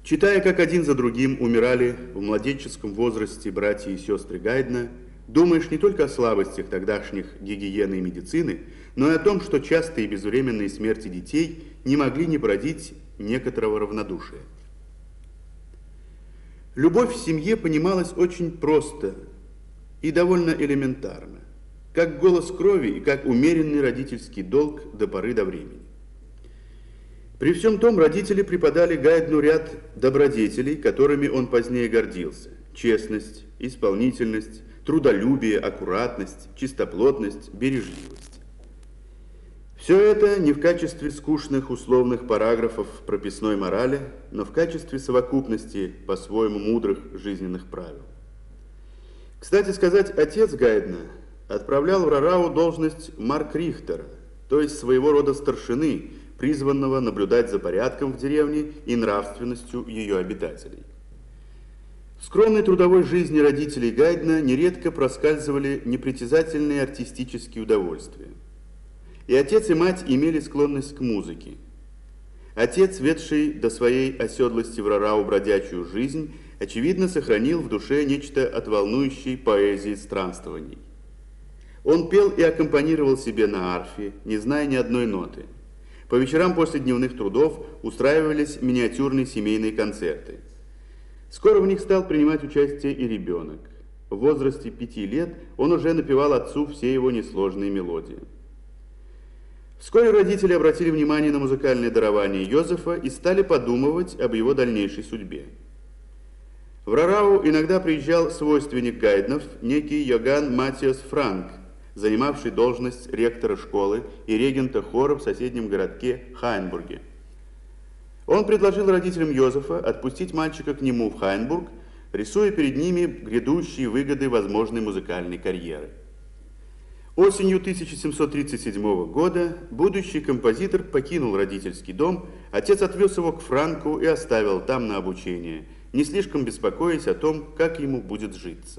Читая, как один за другим умирали в младенческом возрасте братья и сестры Гайдна, думаешь не только о слабостях тогдашних гигиены и медицины, но и о том, что частые и безвременные смерти детей не могли не породить некоторого равнодушия. Любовь в семье понималась очень просто и довольно элементарно, как голос крови и как умеренный родительский долг до поры до времени. При всем том, родители преподали Гайдну ряд добродетелей, которыми он позднее гордился: честность, исполнительность, трудолюбие, аккуратность, чистоплотность, бережливость. Все это не в качестве скучных условных параграфов прописной морали, но в качестве совокупности по-своему мудрых жизненных правил. Кстати сказать, отец Гайдна отправлял в Рарау должность маркрихтера, то есть своего рода старшины, призванного наблюдать за порядком в деревне и нравственностью ее обитателей. В скромной трудовой жизни родителей Гайдна нередко проскальзывали непритязательные артистические удовольствия. И отец, и мать имели склонность к музыке. Отец, ведший до своей оседлости в Рарау бродячую жизнь, очевидно, сохранил в душе нечто от волнующей поэзии странствований. Он пел и аккомпанировал себе на арфе, не зная ни одной ноты. По вечерам после дневных трудов устраивались миниатюрные семейные концерты. Скоро в них стал принимать участие и ребенок. В возрасте 5 лет он уже напевал отцу все его несложные мелодии. Вскоре родители обратили внимание на музыкальное дарование Йозефа и стали подумывать об его дальнейшей судьбе. В Рарау иногда приезжал свойственник Гайднов, некий Йоганн Матиас Франк, занимавший должность ректора школы и регента хора в соседнем городке Хайнбурге. Он предложил родителям Йозефа отпустить мальчика к нему в Хайнбург, рисуя перед ними грядущие выгоды возможной музыкальной карьеры. Осенью 1737 года будущий композитор покинул родительский дом, отец отвез его к Франку и оставил там на обучение, не слишком беспокоясь о том, как ему будет житься.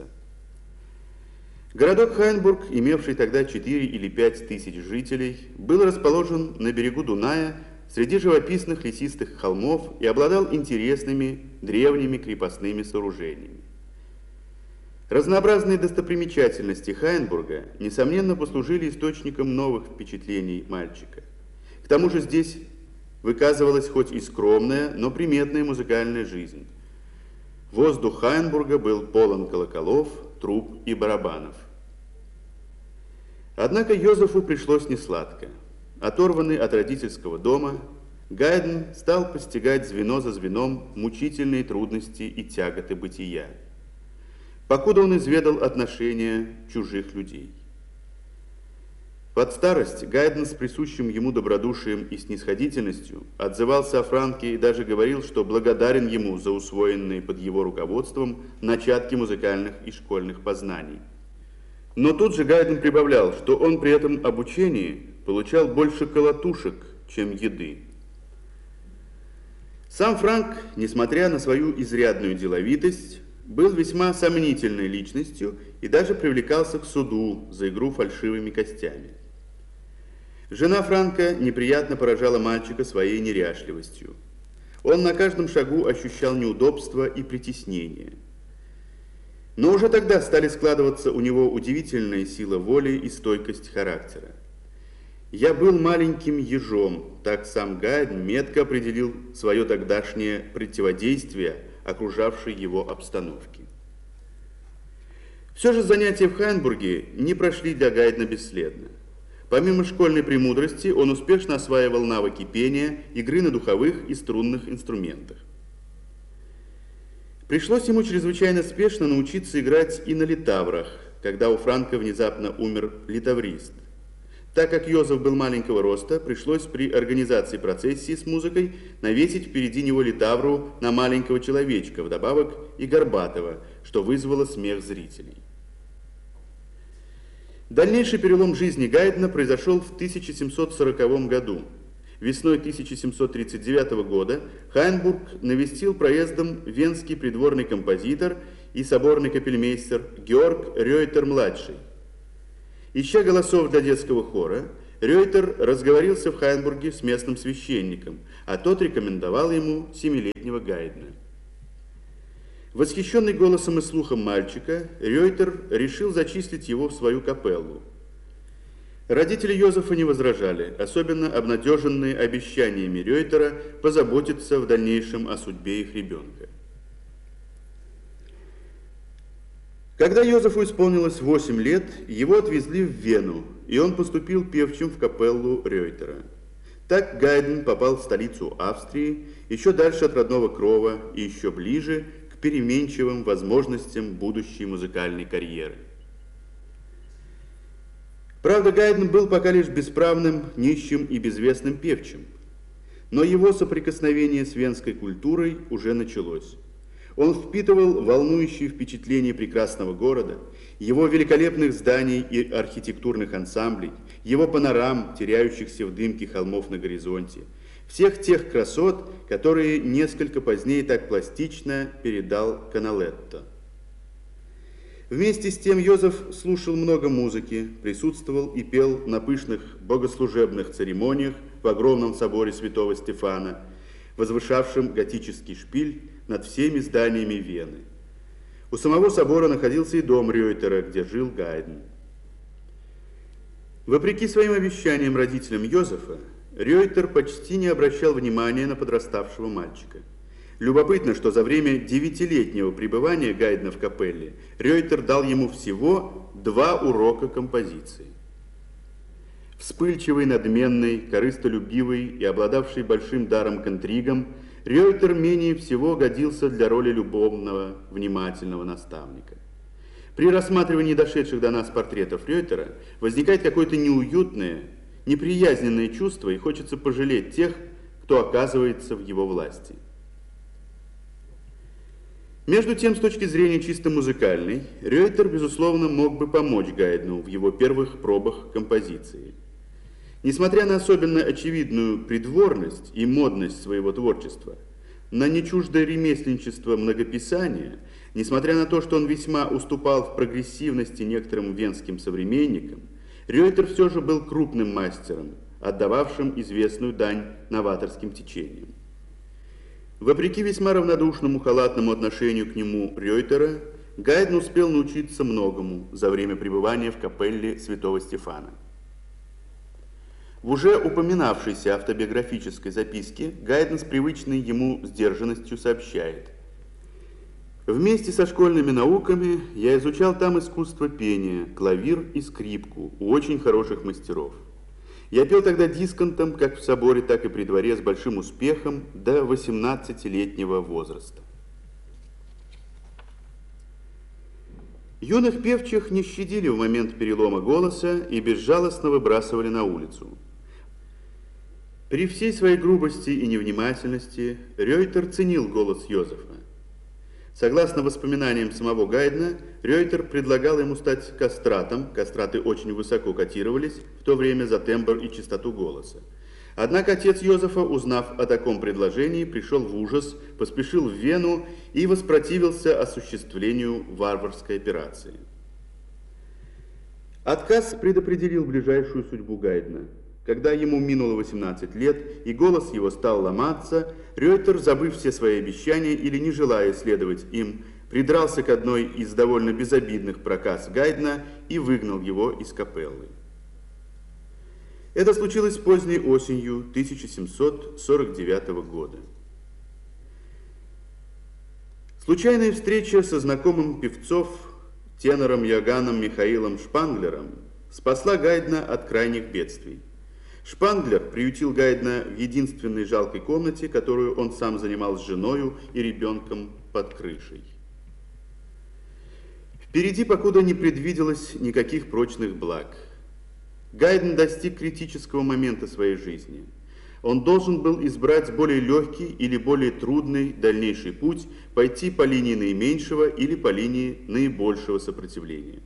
Городок Хайнбург, имевший тогда 4 или 5 тысяч жителей, был расположен на берегу Дуная среди живописных лесистых холмов и обладал интересными древними крепостными сооружениями. Разнообразные достопримечательности Хайнбурга, несомненно, послужили источником новых впечатлений мальчика. К тому же здесь выказывалась хоть и скромная, но приметная музыкальная жизнь. Воздух Хайнбурга был полон колоколов, труб и барабанов. Однако Йозефу пришлось несладко. Оторванный от родительского дома, Гайдн стал постигать звено за звеном мучительные трудности и тяготы бытия, покуда он изведал отношения чужих людей. Под старость Гайдн с присущим ему добродушием и снисходительностью отзывался о Франке и даже говорил, что благодарен ему за усвоенные под его руководством начатки музыкальных и школьных познаний. Но тут же Гайдн прибавлял, что он при этом обучении получал больше колотушек, чем еды. Сам Франк, несмотря на свою изрядную деловитость, был весьма сомнительной личностью и даже привлекался к суду за игру фальшивыми костями. Жена Франка неприятно поражала мальчика своей неряшливостью. Он на каждом шагу ощущал неудобства и притеснение. Но уже тогда стали складываться у него удивительная сила воли и стойкость характера. «Я был маленьким ежом», так сам Гайдн метко определил свое тогдашнее противодействие окружавшей его обстановке. Все же занятия в Хайнбурге не прошли для Гайдна бесследно. Помимо школьной премудрости, он успешно осваивал навыки пения, игры на духовых и струнных инструментах. Пришлось ему чрезвычайно спешно научиться играть и на литаврах, когда у Франка внезапно умер литаврист. Так как Йозеф был маленького роста, пришлось при организации процессии с музыкой навесить впереди него литавру на маленького человечка, вдобавок и горбатого, что вызвало смех зрителей. Дальнейший перелом жизни Гайдна произошел в 1740 году. Весной 1739 года Хайнбург навестил проездом венский придворный композитор и соборный капельмейстер Георг Рейтер-младший. Ища голосов для детского хора, Реутер разговорился в Хайнбурге с местным священником, а тот рекомендовал ему 7-летнего Гайдна. Восхищенный голосом и слухом мальчика, Реутер решил зачислить его в свою капеллу. Родители Йозефа не возражали, особенно обнадеженные обещаниями Реутера позаботиться в дальнейшем о судьбе их ребенка. Когда Йозефу исполнилось 8 лет, его отвезли в Вену, и он поступил певчим в капеллу Реутера. Так Гайдн попал в столицу Австрии, еще дальше от родного крова и еще ближе к переменчивым возможностям будущей музыкальной карьеры. Правда, Гайдн был пока лишь бесправным, нищим и безвестным певчим, но его соприкосновение с венской культурой уже началось. Он впитывал волнующие впечатления прекрасного города, его великолепных зданий и архитектурных ансамблей, его панорам, теряющихся в дымке холмов на горизонте, всех тех красот, которые несколько позднее так пластично передал Каналетто. Вместе с тем Йозеф слушал много музыки, присутствовал и пел на пышных богослужебных церемониях в огромном соборе святого Стефана, возвышавшем готический шпиль над всеми зданиями Вены. У самого собора находился и дом Реутера, где жил Гайдн. Вопреки своим обещаниям родителям Йозефа, Реутер почти не обращал внимания на подраставшего мальчика. Любопытно, что за время 9-летнего пребывания Гайдна в капелле Реутер дал ему всего 2 урока композиции. Вспыльчивый, надменный, корыстолюбивый и обладавший большим даром к интригам, Реутер менее всего годился для роли любовного, внимательного наставника. При рассматривании дошедших до нас портретов Реутера возникает какое-то неуютное, неприязненное чувство, и хочется пожалеть тех, кто оказывается в его власти. Между тем, с точки зрения чисто музыкальной, Реутер, безусловно, мог бы помочь Гайдну в его первых пробах композиции. Несмотря на особенно очевидную придворность и модность своего творчества, на нечуждое ремесленничество многописания, несмотря на то, что он весьма уступал в прогрессивности некоторым венским современникам, Реутер все же был крупным мастером, отдававшим известную дань новаторским течениям. Вопреки весьма равнодушному, халатному отношению к нему Реутера, Гайдн успел научиться многому за время пребывания в капелле святого Стефана. В уже упоминавшейся автобиографической записке Гайдн с привычной ему сдержанностью сообщает: «Вместе со школьными науками я изучал там искусство пения, клавир и скрипку у очень хороших мастеров. Я пел тогда дисконтом как в соборе, так и при дворе с большим успехом до 18-летнего возраста». Юных певчих не щадили в момент перелома голоса и безжалостно выбрасывали на улицу. При всей своей грубости и невнимательности Реутер ценил голос Йозефа. Согласно воспоминаниям самого Гайдна, Реутер предлагал ему стать кастратом, кастраты очень высоко котировались в то время за тембр и чистоту голоса. Однако отец Йозефа, узнав о таком предложении, пришел в ужас, поспешил в Вену и воспротивился осуществлению варварской операции. Отказ предопределил ближайшую судьбу Гайдна. Когда ему минуло 18 лет и голос его стал ломаться, Реутер, забыв все свои обещания или не желая следовать им, придрался к одной из довольно безобидных проказ Гайдна и выгнал его из капеллы. Это случилось поздней осенью 1749 года. Случайная встреча со знакомым певцов, тенором Йоганном Михаилом Шпанглером, спасла Гайдна от крайних бедствий. Шпанглер приютил Гайдна в единственной жалкой комнате, которую он сам занимал с женою и ребенком под крышей. Впереди покуда не предвиделось никаких прочных благ. Гайдн достиг критического момента своей жизни. Он должен был избрать более легкий или более трудный дальнейший путь, пойти по линии наименьшего или по линии наибольшего сопротивления.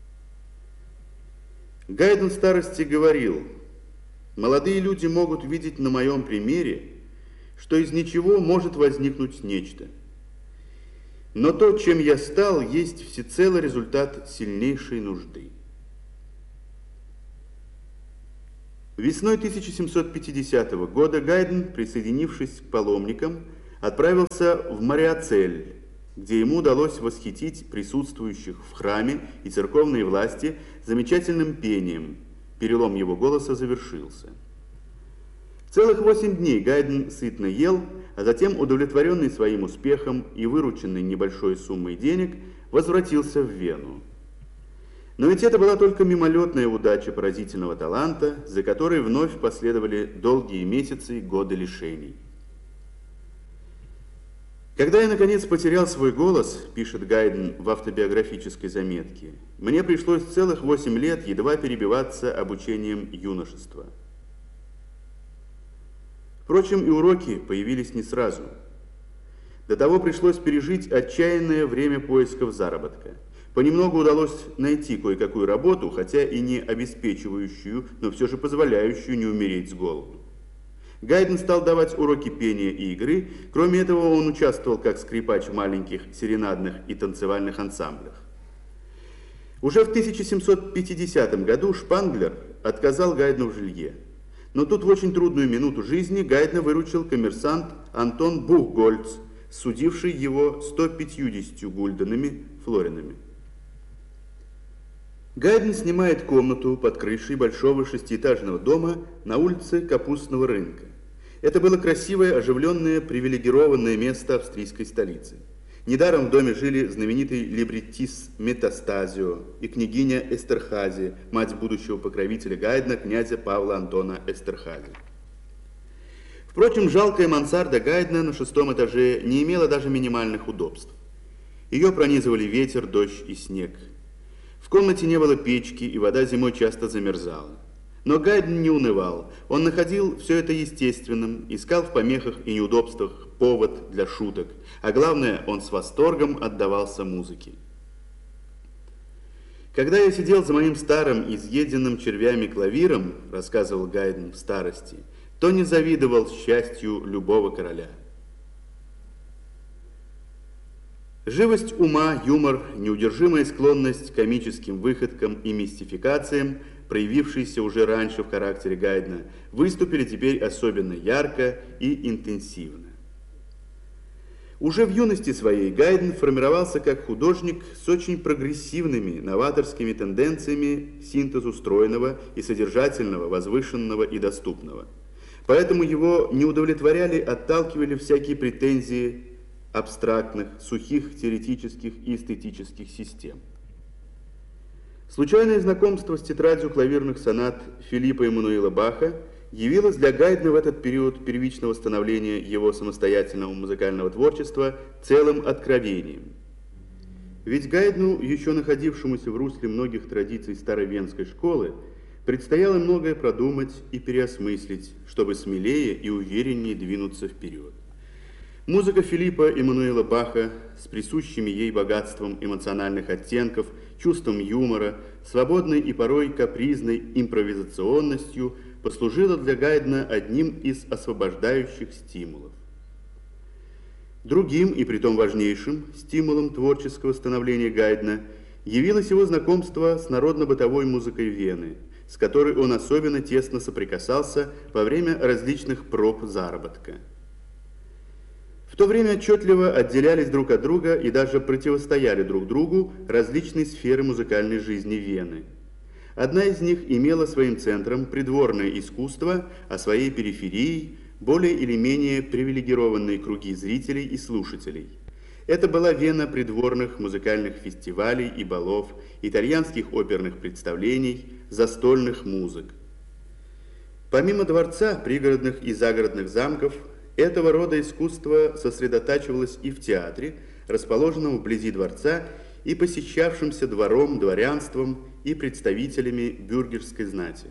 Гайдн в старости говорил: «Молодые люди могут видеть на моем примере, что из ничего может возникнуть нечто. Но то, чем я стал, есть всецело результат сильнейшей нужды». Весной 1750 года Гайдн, присоединившись к паломникам, отправился в Мариацель, где ему удалось восхитить присутствующих в храме и церковные власти замечательным пением. Перелом его голоса завершился. Целых 8 дней Гайдн сытно ел, а затем, удовлетворенный своим успехом и вырученный небольшой суммой денег, возвратился в Вену. Но ведь это была только мимолетная удача поразительного таланта, за которой вновь последовали долгие месяцы и годы лишений. «Когда я, наконец, потерял свой голос, — пишет Гайдн в автобиографической заметке, — мне пришлось целых 8 лет едва перебиваться обучением юношества. Впрочем, и уроки появились не сразу. До того пришлось пережить отчаянное время поисков заработка. Понемногу удалось найти кое-какую работу, хотя и не обеспечивающую, но все же позволяющую не умереть с голоду. Гайдн стал давать уроки пения и игры. Кроме этого, он участвовал как скрипач в маленьких серенадных и танцевальных ансамблях. Уже в 1750 году Шпанглер отказал Гайдну в жилье. Но тут в очень трудную минуту жизни Гайдна выручил коммерсант Антон Бухгольц, судивший его 150 гульденами флоринами. Гайдн снимает комнату под крышей большого 6-этажного дома на улице Капустного рынка. Это было красивое, оживленное, привилегированное место австрийской столицы. Недаром в доме жили знаменитый либреттист Метастазио и княгиня Эстерхази, мать будущего покровителя Гайдна, князя Павла Антона Эстерхази. Впрочем, жалкая мансарда Гайдна на 6-м этаже не имела даже минимальных удобств. Ее пронизывали ветер, дождь и снег. В комнате не было печки, и вода зимой часто замерзала. Но Гайдн не унывал. Он находил все это естественным, искал в помехах и неудобствах повод для шуток, а главное, он с восторгом отдавался музыке. «Когда я сидел за моим старым, изъеденным червями клавиром, — рассказывал Гайдн в старости, — то не завидовал счастью любого короля». Живость ума, юмор, неудержимая склонность к комическим выходкам и мистификациям, проявившиеся уже раньше в характере Гайдна, выступили теперь особенно ярко и интенсивно. Уже в юности своей Гайдн формировался как художник с очень прогрессивными, новаторскими тенденциями к синтезу стройного и содержательного, возвышенного и доступного. Поэтому его не удовлетворяли, отталкивали всякие претензии абстрактных, сухих теоретических и эстетических систем. Случайное знакомство с тетрадью клавирных сонат Филиппа Эммануила Баха явилось для Гайдна в этот период первичного становления его самостоятельного музыкального творчества целым откровением. Ведь Гайдну, еще находившемуся в русле многих традиций старой венской школы, предстояло многое продумать и переосмыслить, чтобы смелее и увереннее двинуться вперед. Музыка Филиппа Эммануила Баха с присущими ей богатством эмоциональных оттенков, чувством юмора, свободной и порой капризной импровизационностью послужила для Гайдна одним из освобождающих стимулов. Другим, и притом важнейшим, стимулом творческого становления Гайдна явилось его знакомство с народно-бытовой музыкой Вены, с которой он особенно тесно соприкасался во время различных проб заработка. В то время отчетливо отделялись друг от друга и даже противостояли друг другу различные сферы музыкальной жизни Вены. Одна из них имела своим центром придворное искусство, а своей периферией более или менее привилегированные круги зрителей и слушателей. Это была Вена придворных музыкальных фестивалей и балов, итальянских оперных представлений, застольных музык. Помимо дворца, пригородных и загородных замков, этого рода искусство сосредотачивалось и в театре, расположенном вблизи дворца, и посещавшимся двором, дворянством и представителями бюргерской знати.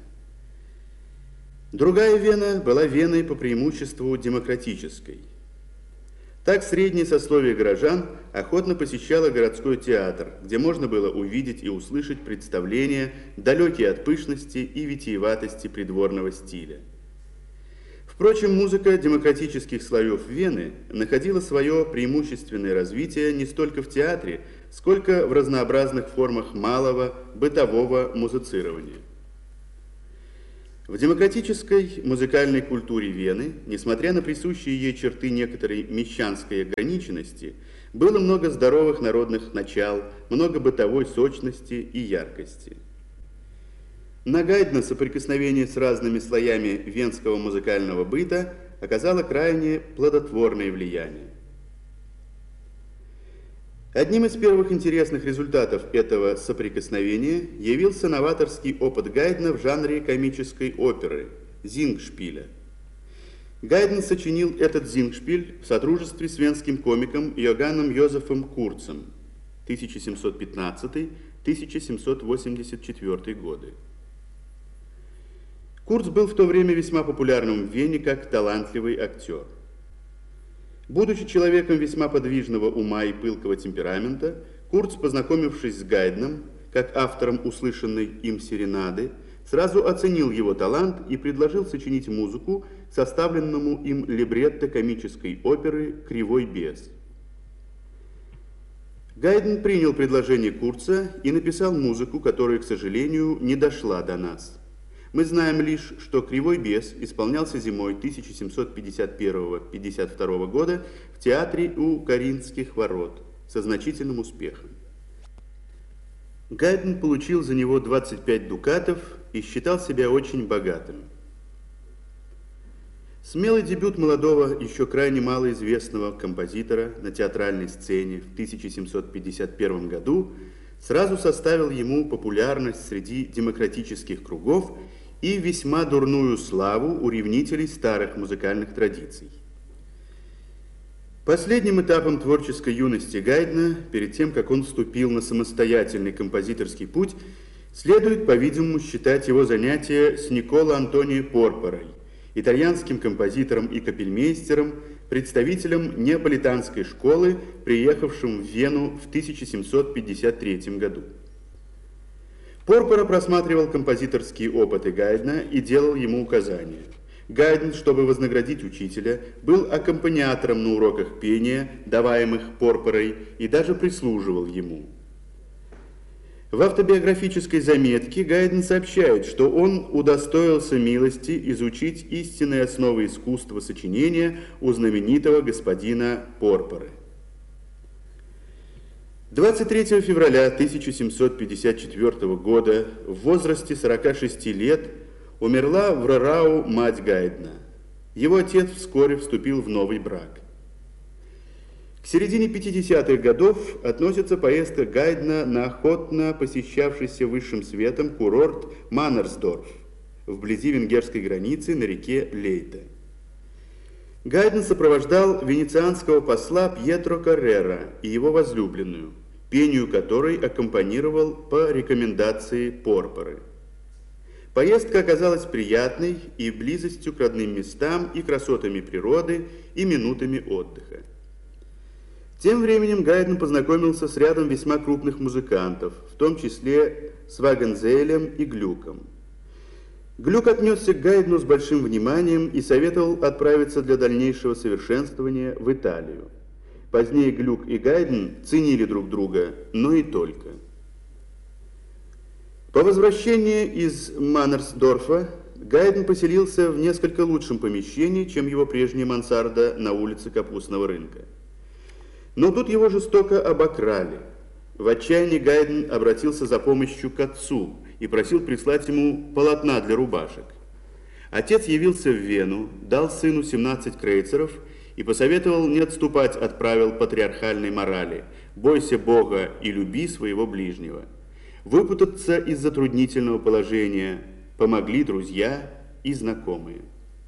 Другая Вена была Веной по преимуществу демократической. Так среднее сословие горожан охотно посещало городской театр, где можно было увидеть и услышать представления, далекие от пышности и витиеватости придворного стиля. Впрочем, музыка демократических слоев Вены находила свое преимущественное развитие не столько в театре, сколько в разнообразных формах малого бытового музицирования. В демократической музыкальной культуре Вены, несмотря на присущие ей черты некоторой мещанской ограниченности, было много здоровых народных начал, много бытовой сочности и яркости. На Гайдна соприкосновение с разными слоями венского музыкального быта оказало крайне плодотворное влияние. Одним из первых интересных результатов этого соприкосновения явился новаторский опыт Гайдна в жанре комической оперы «Зингшпиля». Гайдн сочинил этот «Зингшпиль» в содружестве с венским комиком Йоганном Йозефом Курцем 1715-1784 годы. Курц был в то время весьма популярным в Вене как талантливый актер. Будучи человеком весьма подвижного ума и пылкого темперамента, Курц, познакомившись с Гайдном, как автором услышанной им серенады, сразу оценил его талант и предложил сочинить музыку к составленному им либретто комической оперы «Кривой бес». Гайдн принял предложение Курца и написал музыку, которая, к сожалению, не дошла до нас. Мы знаем лишь, что «Кривой бес» исполнялся зимой 1751-52 года в театре у Каринских ворот со значительным успехом. Гайдн получил за него 25 дукатов и считал себя очень богатым. Смелый дебют молодого, еще крайне малоизвестного композитора на театральной сцене в 1751 году сразу составил ему популярность среди демократических кругов и весьма дурную славу у ревнителей старых музыкальных традиций. Последним этапом творческой юности Гайдна, перед тем, как он вступил на самостоятельный композиторский путь, следует, по-видимому, считать его занятия с Николо Антонио Порпорой, итальянским композитором и капельмейстером, представителем неаполитанской школы, приехавшим в Вену в 1753 году. Порпора просматривал композиторские опыты Гайдна и делал ему указания. Гайдн, чтобы вознаградить учителя, был аккомпаниатором на уроках пения, даваемых Порпорой, и даже прислуживал ему. В автобиографической заметке Гайдн сообщает, что он удостоился милости изучить истинные основы искусства сочинения у знаменитого господина Порпоры. 23 февраля 1754 года в возрасте 46 лет умерла в Рорау мать Гайдна. Его отец вскоре вступил в новый брак. К середине 50-х годов относится поездка Гайдна на охотно посещавшийся высшим светом курорт Маннерсдорф вблизи венгерской границы на реке Лейте. Гайдн сопровождал венецианского посла Пьетро Каррера и его возлюбленную, пению которой аккомпанировал по рекомендации Порпоры. Поездка оказалась приятной и близостью к родным местам, и красотами природы, и минутами отдыха. Тем временем Гайдн познакомился с рядом весьма крупных музыкантов, в том числе с Вагензейлем и Глюком. Глюк отнесся к Гайдну с большим вниманием и советовал отправиться для дальнейшего совершенствования в Италию. Позднее Глюк и Гайдн ценили друг друга, но и только. По возвращении из Маннерсдорфа Гайдн поселился в несколько лучшем помещении, чем его прежняя мансарда на улице Капустного рынка. Но тут его жестоко обокрали. В отчаянии Гайдн обратился за помощью к отцу и просил прислать ему полотна для рубашек. Отец явился в Вену, дал сыну 17 крейцеров и посоветовал не отступать от правил патриархальной морали «бойся Бога и люби своего ближнего». Выпутаться из затруднительного положения помогли друзья и знакомые.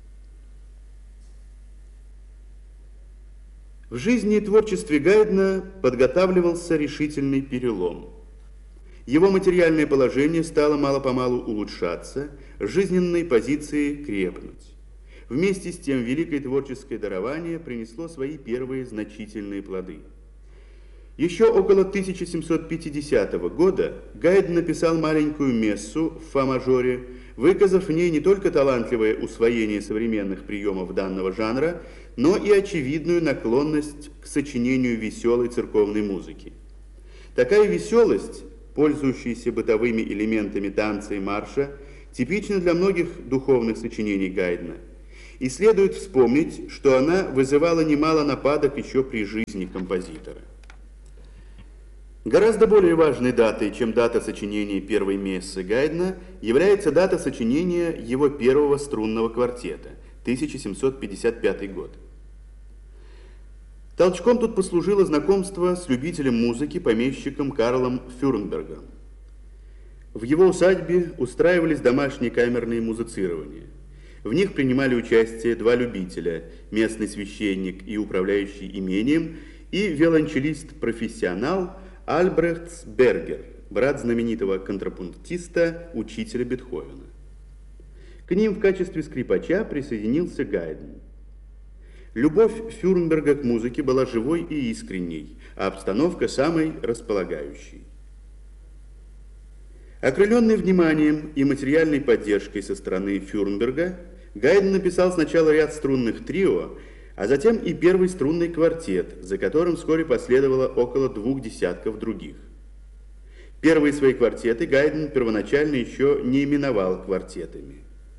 В жизни и творчестве Гайдна подготавливался решительный перелом. Его материальное положение стало мало-помалу улучшаться, жизненные позиции крепнуть. Вместе с тем великое творческое дарование принесло свои первые значительные плоды. Еще около 1750 года Гайдн написал маленькую мессу в фа-мажоре, выказав в ней не только талантливое усвоение современных приемов данного жанра, но и очевидную наклонность к сочинению веселой церковной музыки. Такая веселость, пользующаяся бытовыми элементами танца и марша, типична для многих духовных сочинений Гайдна, и следует вспомнить, что она вызывала немало нападок еще при жизни композитора. Гораздо более важной датой, чем дата сочинения первой мессы Гайдна, является дата сочинения его первого струнного квартета, 1755 год. Толчком тут послужило знакомство с любителем музыки, помещиком Карлом Фюрнбергом. В его усадьбе устраивались домашние камерные музицирования. В них принимали участие два любителя, местный священник и управляющий имением, и виолончелист-профессионал Альбрехт Бергер, брат знаменитого контрапунктиста, учителя Бетховена. К ним в качестве скрипача присоединился Гайдн. Любовь Фюрнберга к музыке была живой и искренней, а обстановка самой располагающей. Окрыленный вниманием и материальной поддержкой со стороны Фюрнберга, Гайдн написал сначала ряд струнных трио, а затем и первый струнный квартет, за которым вскоре последовало около 2 десятков других. Первые свои квартеты Гайдн первоначально еще не именовал квартетами.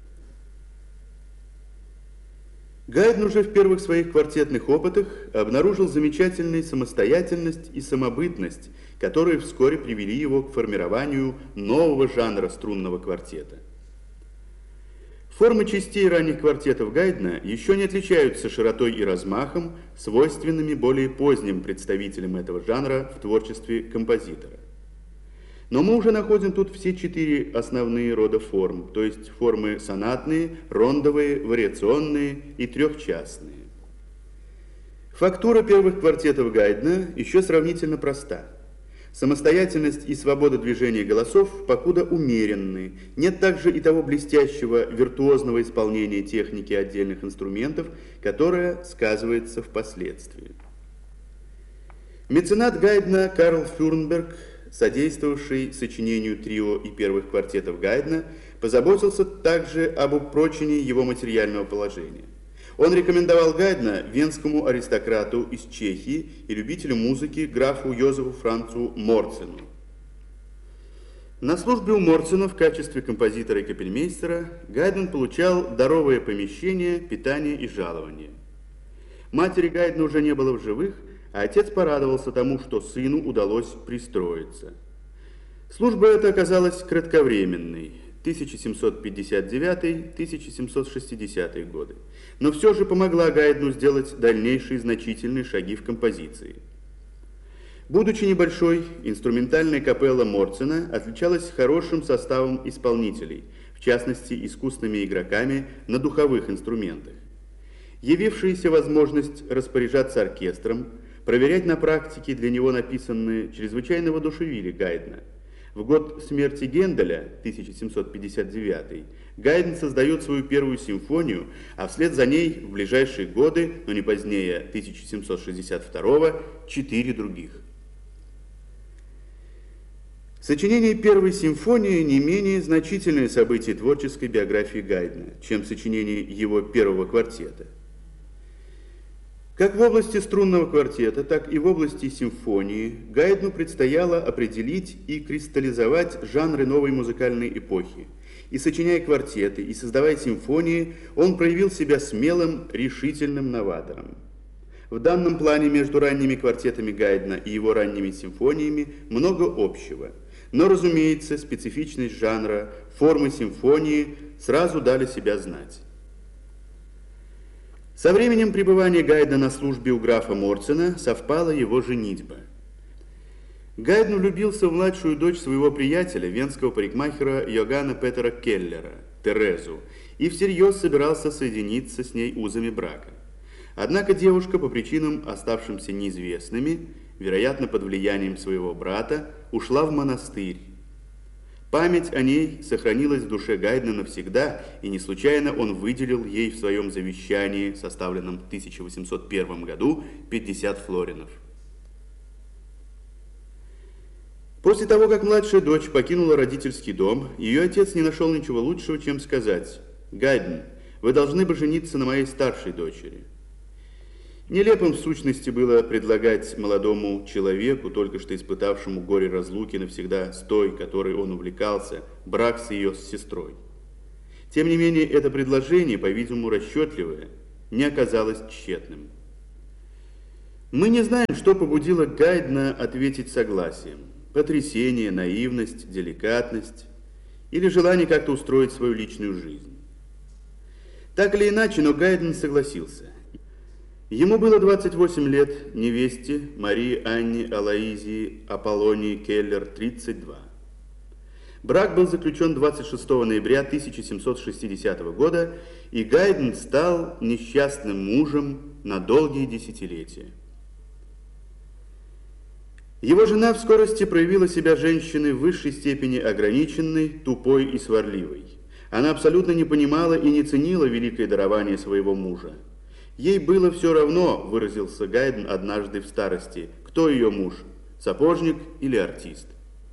Гайдн уже в первых своих квартетных опытах обнаружил замечательную самостоятельность и самобытность, которые вскоре привели его к формированию нового жанра струнного квартета. Формы частей ранних квартетов Гайдна еще не отличаются широтой и размахом, свойственными более поздним представителям этого жанра в творчестве композитора. Но мы уже находим тут все 4 основные рода форм, то есть формы сонатные, рондовые, вариационные и трехчастные. Фактура первых квартетов Гайдна еще сравнительно проста. Самостоятельность и свобода движения голосов покуда умеренны. Нет также и того блестящего виртуозного исполнения техники отдельных инструментов, которое сказывается впоследствии. Меценат Гайдна Карл Фюрнберг, содействовавший сочинению трио и первых квартетов Гайдна, позаботился также об упрочении его материального положения. Он рекомендовал Гайдна венскому аристократу из Чехии и любителю музыки графу Йозефу Францу Морцену. На службе у Морцена в качестве композитора и капельмейстера Гайдн получал даровое помещение, питание и жалование. Матери Гайдна уже не было в живых, а отец порадовался тому, что сыну удалось пристроиться. Служба эта оказалась кратковременной, 1759-1760 годы, но все же помогла Гайдну сделать дальнейшие значительные шаги в композиции. Будучи небольшой, инструментальная капелла Морцена отличалась хорошим составом исполнителей, в частности, искусными игроками на духовых инструментах. Явившаяся возможность распоряжаться оркестром, проверять на практике для него написанные чрезвычайно воодушевили Гайдна. В год смерти Генделя, 1759, Гайдн создает свою первую симфонию, а вслед за ней в ближайшие годы, но не позднее 1762, 4 других. Сочинение первой симфонии не менее значительное событие творческой биографии Гайдна, чем сочинение его первого квартета. Как в области струнного квартета, так и в области симфонии Гайдну предстояло определить и кристаллизовать жанры новой музыкальной эпохи. И сочиняя квартеты, и создавая симфонии, он проявил себя смелым, решительным новатором. В данном плане между ранними квартетами Гайдна и его ранними симфониями много общего. Но, разумеется, специфичность жанра, формы симфонии сразу дали себя знать. Со временем пребывания Гайдна на службе у графа Морцена совпала его женитьба. Гайдн влюбился в младшую дочь своего приятеля, венского парикмахера Йоганна Петера Келлера, Терезу, и всерьез собирался соединиться с ней узами брака. Однако девушка, по причинам, оставшимся неизвестными, вероятно, под влиянием своего брата, ушла в монастырь. Память о ней сохранилась в душе Гайдна навсегда, и не случайно он выделил ей в своем завещании, составленном в 1801 году, 50 флоринов. После того, как младшая дочь покинула родительский дом, ее отец не нашел ничего лучшего, чем сказать: «Гайдн, вы должны бы жениться на моей старшей дочери». Нелепым в сущности было предлагать молодому человеку, только что испытавшему горе разлуки навсегда с той, которой он увлекался, брак с ее сестрой. Тем не менее, это предложение, по-видимому, расчетливое, не оказалось тщетным. Мы не знаем, что побудило Гайдна ответить согласием. Потрясение, наивность, деликатность или желание как-то устроить свою личную жизнь. Так или иначе, но Гайдн согласился. Ему было 28 лет, невесте Марии Анне Алоизии Аполлонии Келлер 32. Брак был заключен 26 ноября 1760 года, и Гайдн стал несчастным мужем на долгие десятилетия. Его жена в скорости проявила себя женщиной в высшей степени ограниченной, тупой и сварливой. Она абсолютно не понимала и не ценила великое дарование своего мужа. Ей было все равно, выразился Гайдн однажды в старости, кто ее муж, сапожник или артист.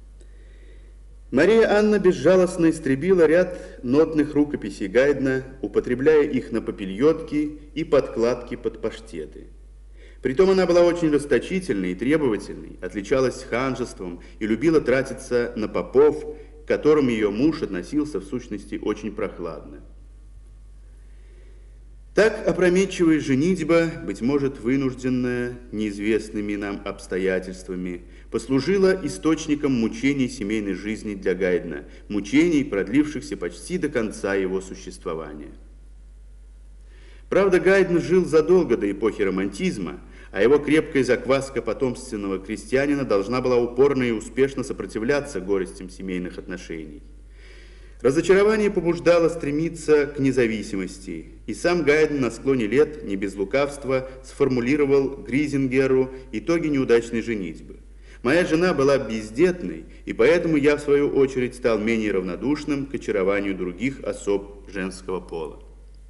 Мария Анна безжалостно истребила ряд нотных рукописей Гайдна, употребляя их на попельотки и подкладки под паштеты. Притом она была очень расточительной и требовательной, отличалась ханжеством и любила тратиться на попов, к которым ее муж относился в сущности очень прохладно. Так опрометчивая женитьба, быть может, вынужденная неизвестными нам обстоятельствами, послужила источником мучений семейной жизни для Гайдна, мучений, продлившихся почти до конца его существования. Правда, Гайдн жил задолго до эпохи романтизма, а его крепкая закваска потомственного крестьянина должна была упорно и успешно сопротивляться горестям семейных отношений. Разочарование побуждало стремиться к независимости, и сам Гайдн на склоне лет, не без лукавства, сформулировал Гризингеру итоги неудачной женитьбы. «Моя жена была бездетной, и поэтому я, в свою очередь, стал менее равнодушным к очарованию других особ женского пола».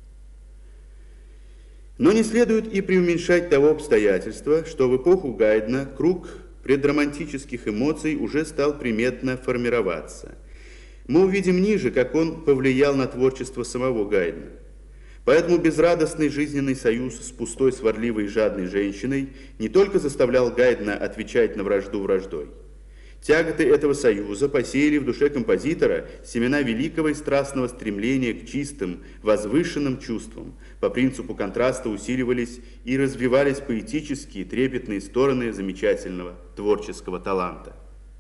Но не следует и преуменьшать того обстоятельства, что в эпоху Гайдна круг предромантических эмоций уже стал приметно формироваться. Мы увидим ниже, как он повлиял на творчество самого Гайдна. Поэтому безрадостный жизненный союз с пустой, сварливой и жадной женщиной не только заставлял Гайдна отвечать на вражду враждой. Тяготы этого союза посеяли в душе композитора семена великого и страстного стремления к чистым, возвышенным чувствам. По принципу контраста усиливались и развивались поэтические, трепетные стороны замечательного творческого таланта.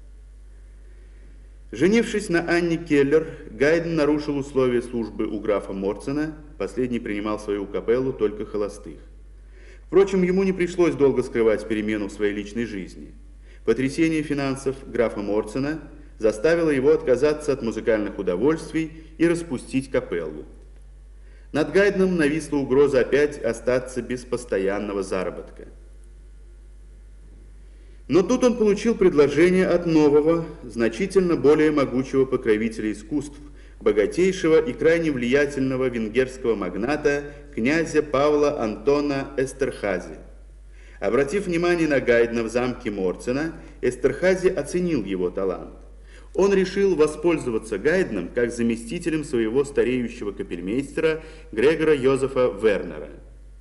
Женившись на Анне Келлер, Гайдн нарушил условия службы у графа Морцена, последний принимал свою капеллу только холостых. Впрочем, ему не пришлось долго скрывать перемену в своей личной жизни. Потрясение финансов графа Морцена заставило его отказаться от музыкальных удовольствий и распустить капеллу. Над Гайдном нависла угроза опять остаться без постоянного заработка. Но тут он получил предложение от нового, значительно более могучего покровителя искусств, богатейшего и крайне влиятельного венгерского магната князя Павла Антона Эстерхази. Обратив внимание на Гайдна в замке Морцена, Эстерхази оценил его талант. Он решил воспользоваться Гайдном как заместителем своего стареющего капельмейстера Грегора Йозефа Вернера.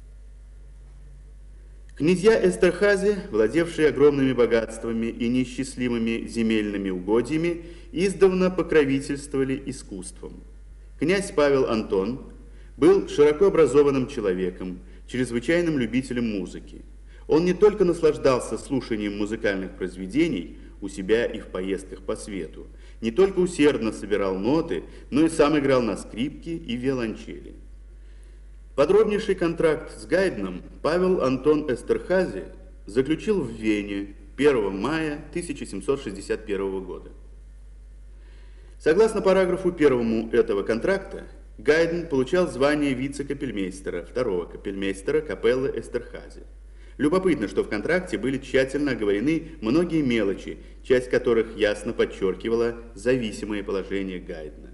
Князья Эстерхази, владевшие огромными богатствами и неисчислимыми земельными угодьями, издавна покровительствовали искусством. Князь Павел Антон был широко образованным человеком, чрезвычайным любителем музыки. Он не только наслаждался слушанием музыкальных произведений у себя и в поездках по свету, не только усердно собирал ноты, но и сам играл на скрипке и виолончели. Подробнейший контракт с Гайдном Павел Антон Эстерхази заключил в Вене 1 мая 1761 года. Согласно параграфу 1 этого контракта, Гайдн получал звание вице-капельмейстера, второго капельмейстера капеллы Эстерхази. Любопытно, что в контракте были тщательно оговорены многие мелочи, часть которых ясно подчеркивала зависимое положение Гайдна.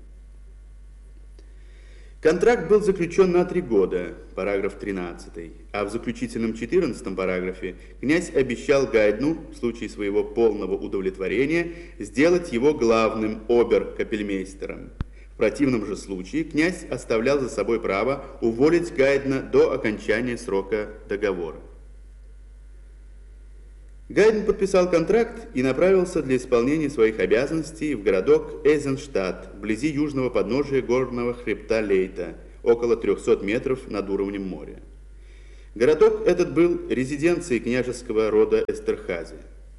Контракт был заключен на 3 года, параграф 13, а в заключительном 14 параграфе князь обещал Гайдну, в случае своего полного удовлетворения, сделать его главным обер-капельмейстером. В противном же случае князь оставлял за собой право уволить Гайдна до окончания срока договора. Гайдн подписал контракт и направился для исполнения своих обязанностей в городок Эйзенштадт, вблизи южного подножия горного хребта Лейта, около 300 метров над уровнем моря. Городок этот был резиденцией княжеского рода Эстерхази.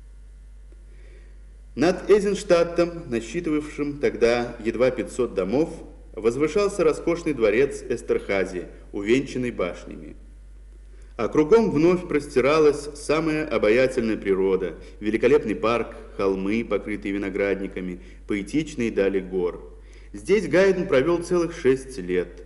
Над Эйзенштадтом, насчитывавшим тогда едва 500 домов, возвышался роскошный дворец Эстерхази, увенчанный башнями. А кругом вновь простиралась самая обаятельная природа, великолепный парк, холмы, покрытые виноградниками, поэтичные дали гор. Здесь Гайдн провел целых 6 лет,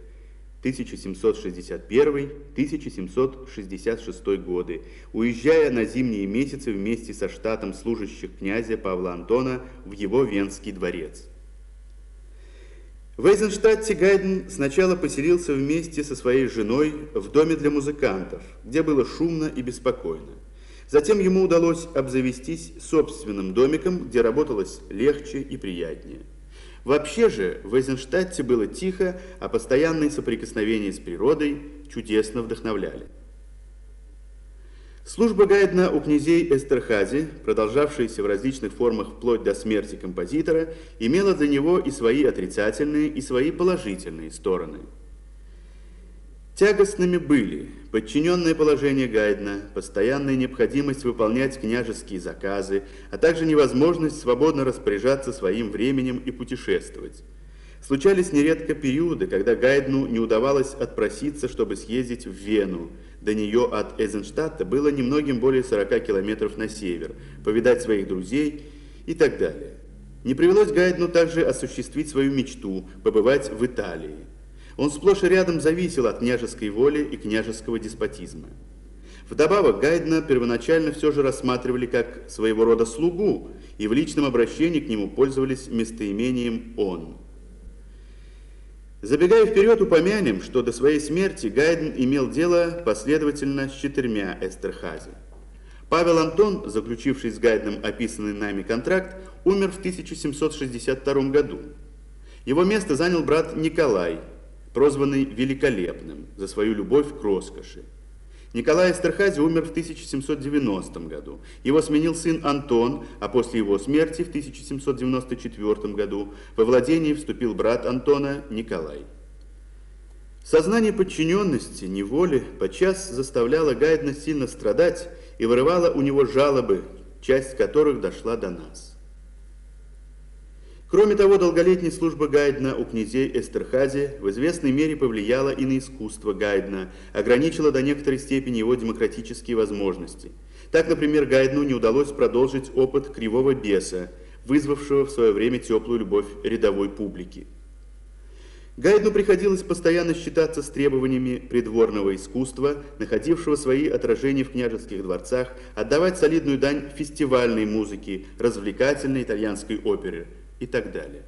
1761-1766 годы, уезжая на зимние месяцы вместе со штатом служащих князя Павла Антона в его Венский дворец. В Эйзенштадте Гайдн сначала поселился вместе со своей женой в доме для музыкантов, где было шумно и беспокойно. Затем ему удалось обзавестись собственным домиком, где работалось легче и приятнее. Вообще же в Эйзенштадте было тихо, а постоянные соприкосновения с природой чудесно вдохновляли. Служба Гайдна у князей Эстерхази, продолжавшаяся в различных формах вплоть до смерти композитора, имела для него и свои отрицательные, и свои положительные стороны. Тягостными были подчиненное положение Гайдна, постоянная необходимость выполнять княжеские заказы, а также невозможность свободно распоряжаться своим временем и путешествовать. Случались нередко периоды, когда Гайдну не удавалось отпроситься, чтобы съездить в Вену. До нее от Эйзенштадта было немногим более 40 километров на север, повидать своих друзей и так далее. Не привелось Гайдну также осуществить свою мечту – побывать в Италии. Он сплошь и рядом зависел от княжеской воли и княжеского деспотизма. Вдобавок Гайдна первоначально все же рассматривали как своего рода слугу, и в личном обращении к нему пользовались местоимением «он». Забегая вперед, упомянем, что до своей смерти Гайдн имел дело последовательно с 4 Эстерхази. Павел Антон, заключивший с Гайдном описанный нами контракт, умер в 1762 году. Его место занял брат Николай, прозванный Великолепным за свою любовь к роскоши. Николай Эстерхази умер в 1790 году. Его сменил сын Антон, а после его смерти в 1794 году во владение вступил брат Антона Николай. Сознание подчиненности, неволи подчас заставляло Гайдна сильно страдать и вырывало у него жалобы, часть которых дошла до нас. Кроме того, долголетняя служба Гайдна у князей Эстерхази в известной мере повлияла и на искусство Гайдна, ограничила до некоторой степени его демократические возможности. Так, например, Гайдну не удалось продолжить опыт «Кривого беса», вызвавшего в свое время теплую любовь рядовой публики. Гайдну приходилось постоянно считаться с требованиями придворного искусства, находившего свои отражения в княжеских дворцах, отдавать солидную дань фестивальной музыке, развлекательной итальянской опере и так далее.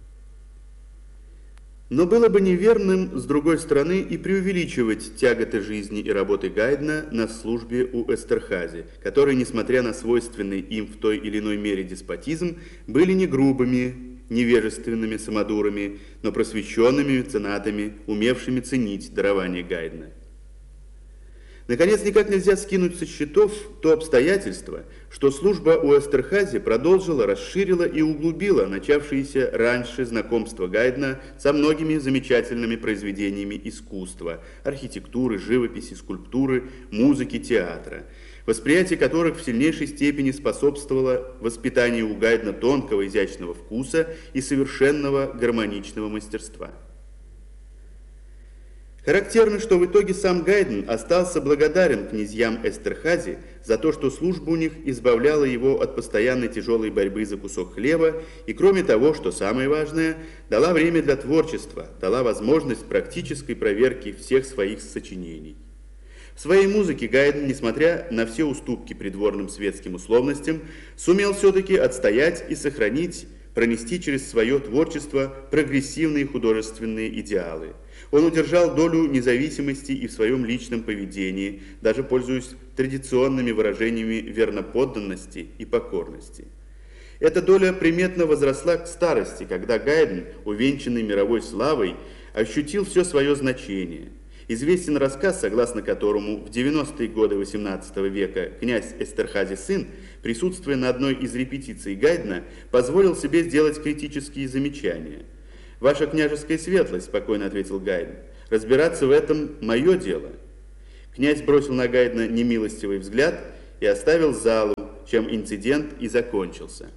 Но было бы неверным, с другой стороны, и преувеличивать тяготы жизни и работы Гайдна на службе у Эстерхази, которые, несмотря на свойственный им в той или иной мере деспотизм, были не грубыми, невежественными самодурами, но просвещенными меценатами, умевшими ценить дарование Гайдна. Наконец, никак нельзя скинуть со счетов то обстоятельство, что служба у Эстерхази продолжила, расширила и углубила начавшееся раньше знакомство Гайдна со многими замечательными произведениями искусства, архитектуры, живописи, скульптуры, музыки, театра, восприятие которых в сильнейшей степени способствовало воспитанию у Гайдна тонкого изящного вкуса и совершенного гармоничного мастерства. Характерно, что в итоге сам Гайдн остался благодарен князьям Эстерхази за то, что служба у них избавляла его от постоянной тяжелой борьбы за кусок хлеба, и кроме того, что самое важное, дала время для творчества, дала возможность практической проверки всех своих сочинений. В своей музыке Гайдн, несмотря на все уступки придворным светским условностям, сумел все-таки отстоять и сохранить, пронести через свое творчество прогрессивные художественные идеалы. Он удержал долю независимости и в своем личном поведении, даже пользуясь традиционными выражениями верноподданности и покорности. Эта доля приметно возросла к старости, когда Гайдн, увенчанный мировой славой, ощутил все свое значение. Известен рассказ, согласно которому в 90-е годы XVIII века князь Эстерхази сын, присутствуя на одной из репетиций Гайдна, позволил себе сделать критические замечания. «Ваша княжеская светлость», — спокойно ответил Гайдн, — «разбираться в этом мое дело». Князь бросил на Гайдна немилостивый взгляд и оставил залу, чем инцидент и закончился.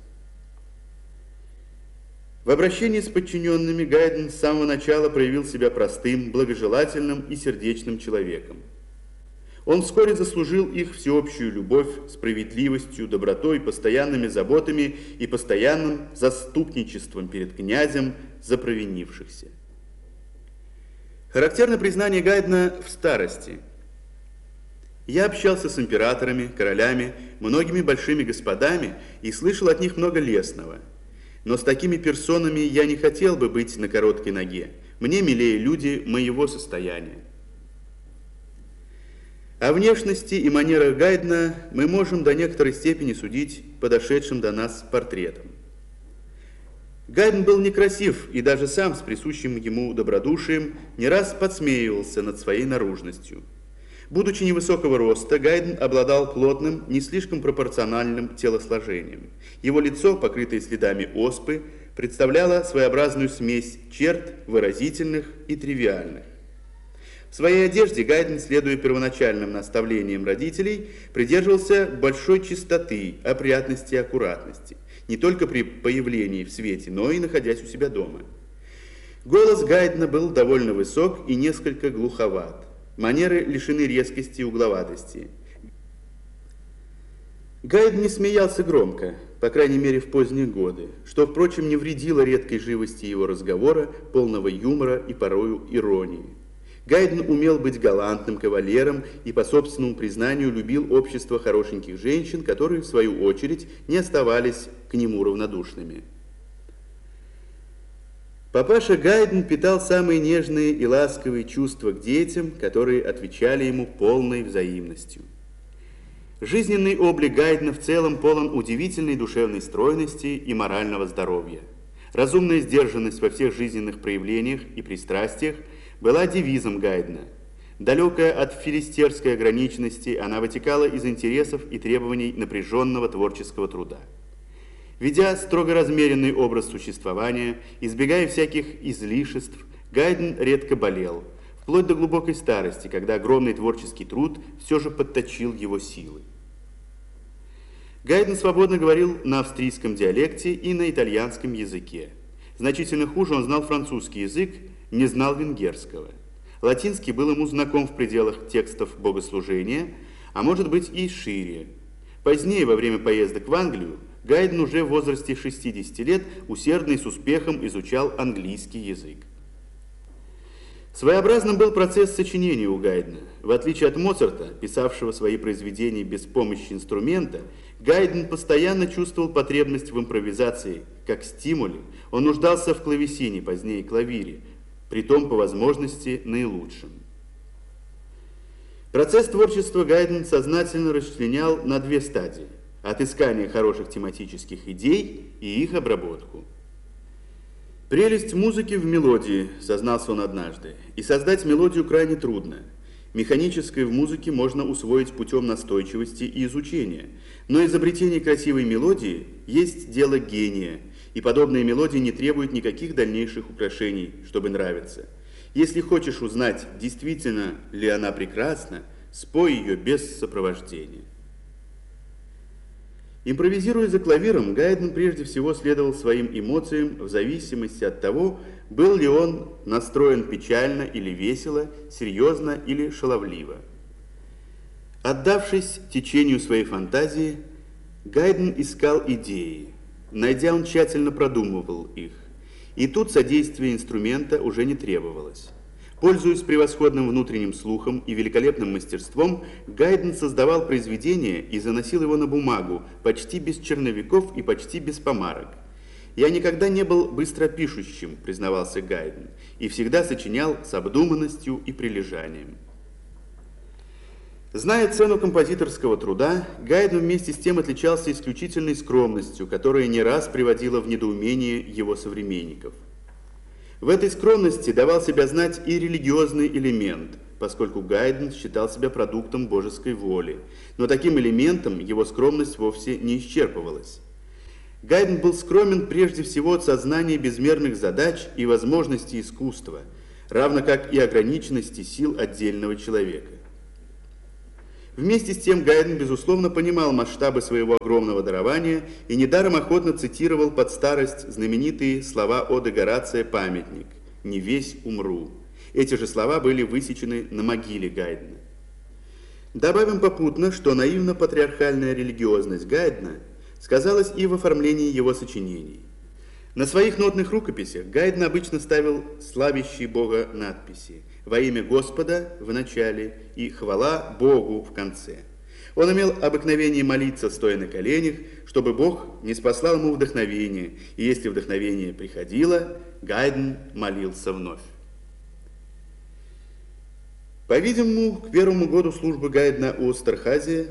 В обращении с подчиненными Гайдн с самого начала проявил себя простым, благожелательным и сердечным человеком. Он вскоре заслужил их всеобщую любовь, справедливостью, добротой, постоянными заботами и постоянным заступничеством перед князем за провинившихся. Характерно признание Гайдна в старости. «Я общался с императорами, королями, многими большими господами и слышал от них много лестного. Но с такими персонами я не хотел бы быть на короткой ноге. Мне милее люди моего состояния». О внешности и манерах Гайдна мы можем до некоторой степени судить по дошедшим до нас портретам. Гайдн был некрасив и даже сам с присущим ему добродушием не раз подсмеивался над своей наружностью. Будучи невысокого роста, Гайдн обладал плотным, не слишком пропорциональным телосложением. Его лицо, покрытое следами оспы, представляло своеобразную смесь черт выразительных и тривиальных. В своей одежде Гайдн, следуя первоначальным наставлениям родителей, придерживался большой чистоты, опрятности и аккуратности, не только при появлении в свете, но и находясь у себя дома. Голос Гайдна был довольно высок и несколько глуховат. Манеры лишены резкости и угловатости. Гайдн не смеялся громко, по крайней мере в поздние годы, что, впрочем, не вредило редкой живости его разговора, полного юмора и порою иронии. Гайдн умел быть галантным кавалером и, по собственному признанию, любил общество хорошеньких женщин, которые, в свою очередь, не оставались к нему равнодушными. Папаша Гайдн питал самые нежные и ласковые чувства к детям, которые отвечали ему полной взаимностью. Жизненный облик Гайдна в целом полон удивительной душевной стройности и морального здоровья. Разумная сдержанность во всех жизненных проявлениях и пристрастиях была девизом Гайдна. Далекая от филистерской ограниченности, она вытекала из интересов и требований напряженного творческого труда. Ведя строго размеренный образ существования, избегая всяких излишеств, Гайдн редко болел, вплоть до глубокой старости, когда огромный творческий труд все же подточил его силы. Гайдн свободно говорил на австрийском диалекте и на итальянском языке. Значительно хуже он знал французский язык, не знал венгерского. Латинский был ему знаком в пределах текстов богослужения, а может быть и шире. Позднее, во время поездок в Англию, Гайдн уже в возрасте 60 лет усердно и с успехом изучал английский язык. Своеобразным был процесс сочинения у Гайдна. В отличие от Моцарта, писавшего свои произведения без помощи инструмента, Гайдн постоянно чувствовал потребность в импровизации, как стимуле. Он нуждался в клавесине, позднее клавире, притом по возможности наилучшем. Процесс творчества Гайдн сознательно расчленял на две стадии: отыскание хороших тематических идей и их обработку. «Прелесть музыки в мелодии», — сознался он однажды, — «и создать мелодию крайне трудно. Механическое в музыке можно усвоить путем настойчивости и изучения, но изобретение красивой мелодии есть дело гения, и подобные мелодии не требуют никаких дальнейших украшений, чтобы нравиться. Если хочешь узнать, действительно ли она прекрасна, спой ее без сопровождения». Импровизируя за клавиром, Гайдн прежде всего следовал своим эмоциям в зависимости от того, был ли он настроен печально или весело, серьезно или шаловливо. Отдавшись течению своей фантазии, Гайдн искал идеи. Найдя, он тщательно продумывал их. И тут содействие инструмента уже не требовалось. Пользуясь превосходным внутренним слухом и великолепным мастерством, Гайдн создавал произведение и заносил его на бумагу, почти без черновиков и почти без помарок. «Я никогда не был быстропишущим», — признавался Гайдн, «и всегда сочинял с обдуманностью и прилежанием». Зная цену композиторского труда, Гайдн вместе с тем отличался исключительной скромностью, которая не раз приводила в недоумение его современников. В этой скромности давал себя знать и религиозный элемент, поскольку Гайдн считал себя продуктом божеской воли, но таким элементом его скромность вовсе не исчерпывалась. Гайдн был скромен прежде всего от сознания безмерных задач и возможностей искусства, равно как и ограниченности сил отдельного человека. Вместе с тем Гайдн, безусловно, понимал масштабы своего огромного дарования и недаром охотно цитировал под старость знаменитые слова оды Горация «Памятник» «Не весь умру». Эти же слова были высечены на могиле Гайдна. Добавим попутно, что наивно-патриархальная религиозность Гайдна сказалась и в оформлении его сочинений. На своих нотных рукописях Гайдн обычно ставил славящие Бога надписи «Во имя Господа» в начале и «Хвала Богу» в конце. Он имел обыкновение молиться, стоя на коленях, чтобы Бог не спаслал ему вдохновение, и если вдохновение приходило, Гайдн молился вновь. По-видимому, к первому году службы Гайдна у Эстерхази,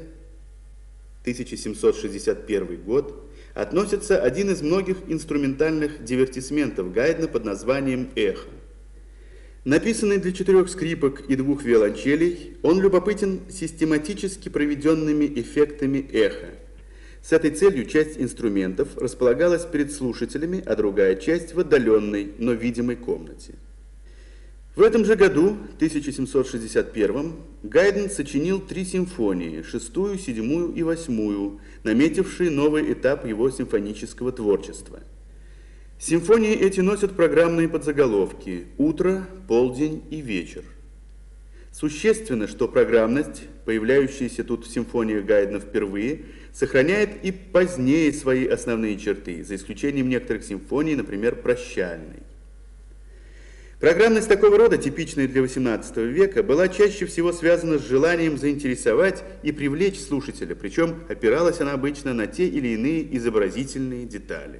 1761 год, относится один из многих инструментальных дивертисментов Гайдна под названием «Эхо». Написанный для 4 скрипок и 2 виолончелей, он любопытен систематически проведенными эффектами эха. С этой целью часть инструментов располагалась перед слушателями, а другая часть в отдаленной, но видимой комнате. В этом же году, 1761, Гайдн сочинил 3 симфонии, 6-ю, 7-ю и 8-ю, наметившие новый этап его симфонического творчества. Симфонии эти носят программные подзаголовки «Утро», «Полдень» и «Вечер». Существенно, что программность, появляющаяся тут в симфониях Гайдна впервые, сохраняет и позднее свои основные черты, за исключением некоторых симфоний, например, «Прощальной». Программность такого рода, типичная для XVIII века, была чаще всего связана с желанием заинтересовать и привлечь слушателя, причем опиралась она обычно на те или иные изобразительные детали.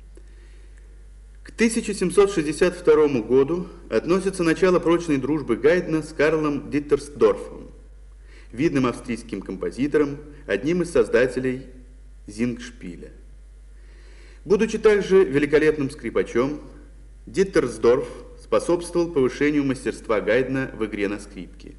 К 1762 году относится начало прочной дружбы Гайдна с Карлом Диттерсдорфом, видным австрийским композитором, одним из создателей Зингшпиля. Будучи также великолепным скрипачом, Диттерсдорф способствовал повышению мастерства Гайдна в игре на скрипке.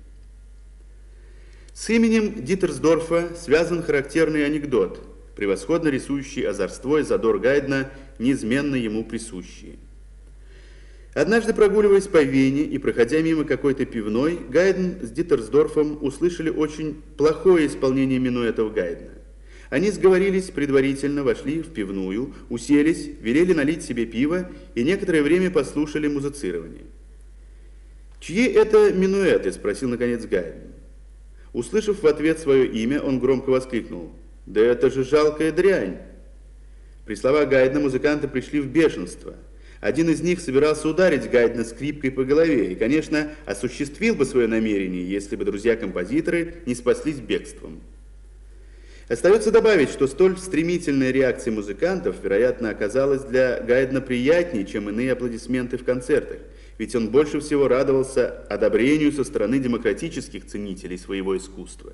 С именем Диттерсдорфа связан характерный анекдот, превосходно рисующий озорство и задор Гайдна, неизменно ему присущие. Однажды, прогуливаясь по Вене и проходя мимо какой-то пивной, Гайдн с Диттерсдорфом услышали очень плохое исполнение минуэтов Гайдна. Они сговорились предварительно, вошли в пивную, уселись, велели налить себе пиво и некоторое время послушали музицирование. «Чьи это минуэты?» – спросил наконец Гайдн. Услышав в ответ свое имя, он громко воскликнул: «Да это же жалкая дрянь!» При словах Гайдна музыканты пришли в бешенство. Один из них собирался ударить Гайдна скрипкой по голове и, конечно, осуществил бы свое намерение, если бы друзья-композиторы не спаслись бегством. Остается добавить, что столь стремительная реакция музыкантов, вероятно, оказалась для Гайдна приятнее, чем иные аплодисменты в концертах, ведь он больше всего радовался одобрению со стороны демократических ценителей своего искусства.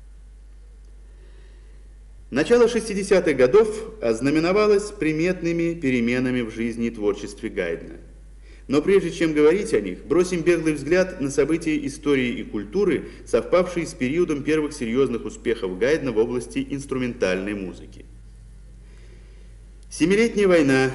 Начало 60-х годов ознаменовалось приметными переменами в жизни и творчестве Гайдна. Но прежде чем говорить о них, бросим беглый взгляд на события истории и культуры, совпавшие с периодом первых серьезных успехов Гайдна в области инструментальной музыки. Семилетняя война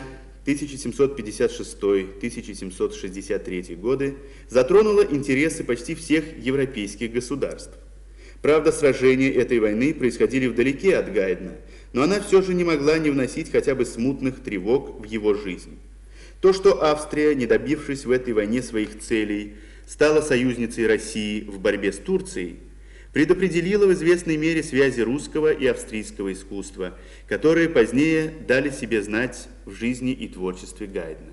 1756-1763 годы затронула интересы почти всех европейских государств. Правда, сражения этой войны происходили вдалеке от Гайдна, но она все же не могла не вносить хотя бы смутных тревог в его жизнь. То, что Австрия, не добившись в этой войне своих целей, стала союзницей России в борьбе с Турцией, предопределило в известной мере связи русского и австрийского искусства, которые позднее дали себе знать в жизни и творчестве Гайдна.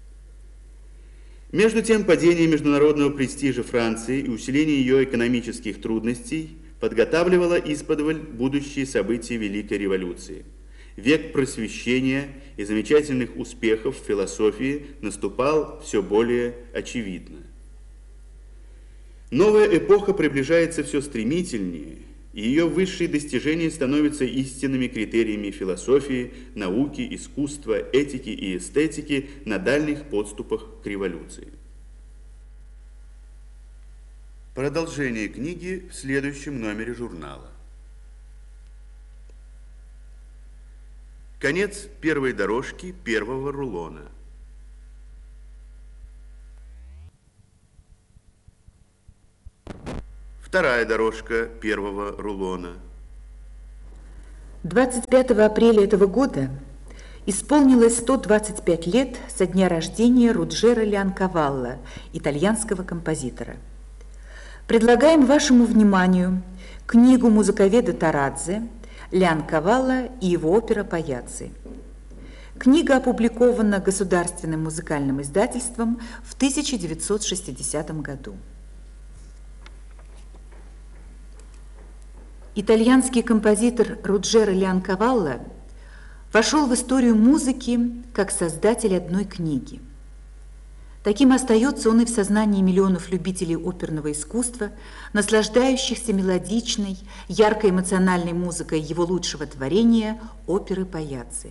Между тем, падение международного престижа Франции и усиление ее экономических трудностей подготавливало исподволь будущие события Великой революции. Век просвещения и замечательных успехов в философии наступал все более очевидно. Новая эпоха приближается все стремительнее, и ее высшие достижения становятся истинными критериями философии, науки, искусства, этики и эстетики на дальних подступах к революции. Продолжение книги в следующем номере журнала. Конец первой дорожки первого рулона. Вторая дорожка первого рулона. 25 апреля этого года исполнилось 125 лет со дня рождения Руджера Леонкавалло, итальянского композитора. Предлагаем вашему вниманию книгу музыковеда Тарадзе «Леонкавалло и его опера «Паяцци». Книга опубликована Государственным музыкальным издательством в 1960 году. Итальянский композитор Руджера Леонкавалло вошел в историю музыки как создатель одной книги. Таким остается он и в сознании миллионов любителей оперного искусства, наслаждающихся мелодичной, яркой эмоциональной музыкой его лучшего творения оперы «Паяцци».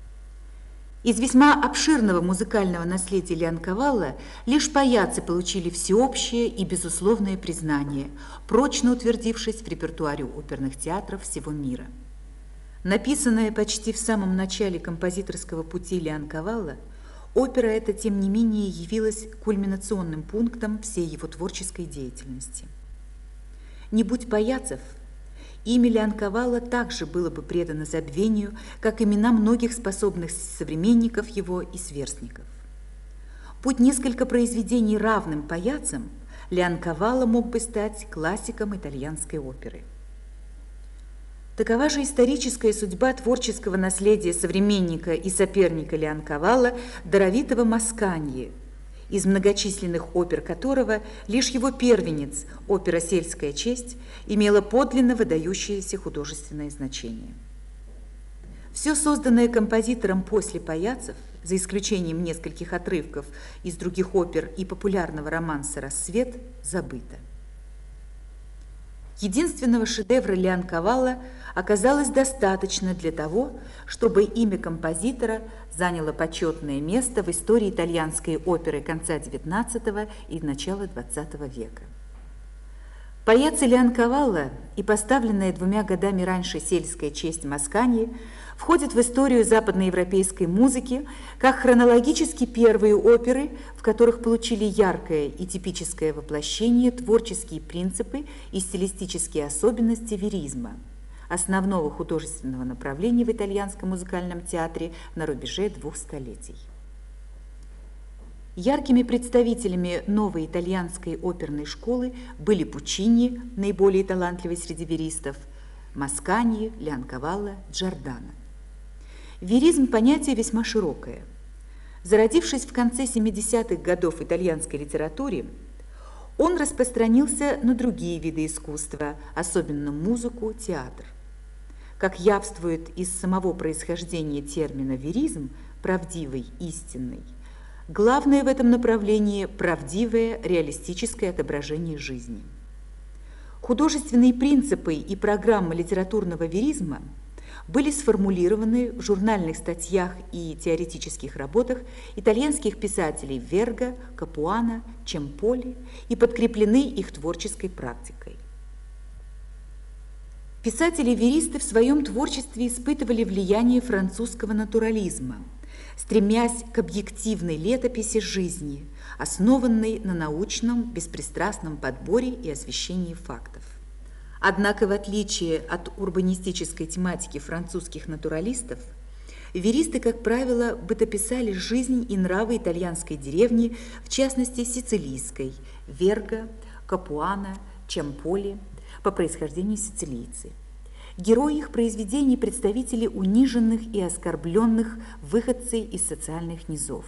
Из весьма обширного музыкального наследия Леонкавалло лишь «Паяцци» получили всеобщее и безусловное признание, прочно утвердившись в репертуаре оперных театров всего мира. Написанная почти в самом начале композиторского пути Леонкавалло, опера эта, тем не менее, явилась кульминационным пунктом всей его творческой деятельности. Не будь паяццев, имя Леонкавалло также было бы предано забвению, как имена многих способных современников его и сверстников. Будь несколько произведений равным паяццам, Леонкавалло мог бы стать классиком итальянской оперы. Такова же историческая судьба творческого наследия современника и соперника Леонкавалло даровитого Масканьи, из многочисленных опер которого лишь его первенец, опера «Сельская честь», имела подлинно выдающееся художественное значение. Все созданное композитором после «Паяццев», за исключением нескольких отрывков из других опер и популярного романса «Рассвет», забыто. Единственного шедевра Леонкавалло оказалось достаточно для того, чтобы имя композитора заняло почетное место в истории итальянской оперы конца XIX и начала XX века. «Паяцци» Леонкавалло и поставленная 2 годами раньше «Сельская честь» Масканьи входят в историю западноевропейской музыки как хронологически первые оперы, в которых получили яркое и типическое воплощение творческие принципы и стилистические особенности веризма, основного художественного направления в итальянском музыкальном театре на рубеже 2 столетий. Яркими представителями новой итальянской оперной школы были Пуччини, наиболее талантливый среди веристов, Масканьи, Леонкавалло, Джордано. Веризм – понятие весьма широкое. Зародившись в конце 70-х годов в итальянской литературе, он распространился на другие виды искусства, особенно музыку, театр. Как явствует из самого происхождения термина «веризм» – правдивый, истинный, главное в этом направлении – правдивое, реалистическое отображение жизни. Художественные принципы и программы литературного веризма были сформулированы в журнальных статьях и теоретических работах итальянских писателей Верга, Капуано, Чемполи и подкреплены их творческой практикой. Писатели-веристы в своем творчестве испытывали влияние французского натурализма, стремясь к объективной летописи жизни, основанной на научном, беспристрастном подборе и освещении фактов. Однако, в отличие от урбанистической тематики французских натуралистов, веристы, как правило, бытописали жизнь и нравы итальянской деревни, в частности, сицилийской, Верга, Капуано, Чемполи, по происхождению сицилийцы. Герои их произведений – представители униженных и оскорбленных, выходцы из социальных низов.